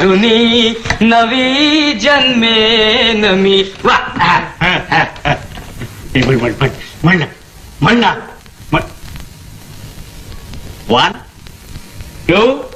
जुनी नवी जन्मे नमी वा मण्ण 1 2